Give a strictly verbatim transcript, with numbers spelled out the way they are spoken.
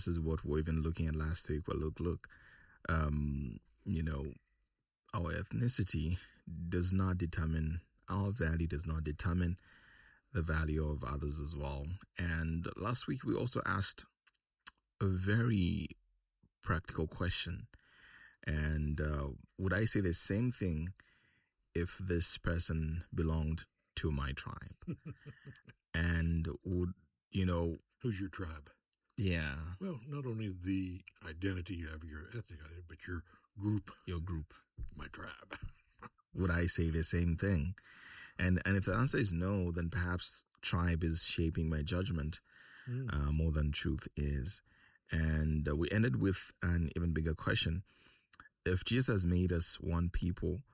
this is what we're even looking at last week. Well, look, look, um, you know, our ethnicity does not determine, our value does not determine the value of others as well. And last week we also asked a very practical question. And uh, would I say the same thing if this person belonged to my tribe? And would, you know... Who's your tribe? Yeah. Well, not only the identity you have, your ethnic identity, but your group. Your group. My tribe. Would I say the same thing? And and if the answer is no, then perhaps tribe is shaping my judgment mm. uh, more than truth is. And uh, we ended with an even bigger question. If Jesus has made us one people,